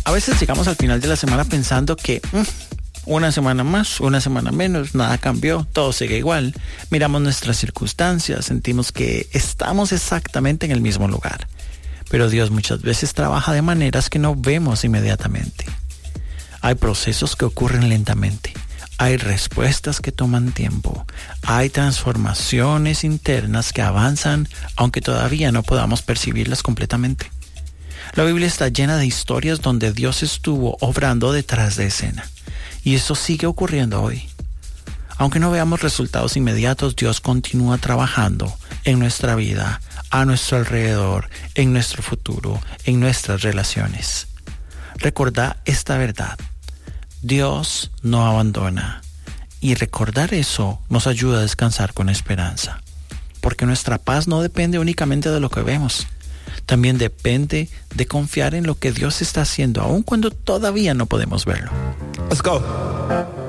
A veces llegamos al final de la semana pensando que una semana más, una semana menos, nada cambió, todo sigue igual. Miramos nuestras circunstancias, sentimos que estamos exactamente en el mismo lugar. Pero Dios muchas veces trabaja de maneras que no vemos inmediatamente. Hay procesos que ocurren lentamente. Hay respuestas que toman tiempo. Hay transformaciones internas que avanzan, aunque todavía no podamos percibirlas completamente. La Biblia está llena de historias donde Dios estuvo obrando detrás de escena. Y eso sigue ocurriendo hoy. Aunque no veamos resultados inmediatos, Dios continúa trabajando en nuestra vida, a nuestro alrededor, en nuestro futuro, en nuestras relaciones. Recordá esta verdad. Dios no abandona. Y recordar eso nos ayuda a descansar con esperanza. Porque nuestra paz no depende únicamente de lo que vemos. También depende de confiar en lo que Dios está haciendo, aun cuando todavía no podemos verlo. Let's go.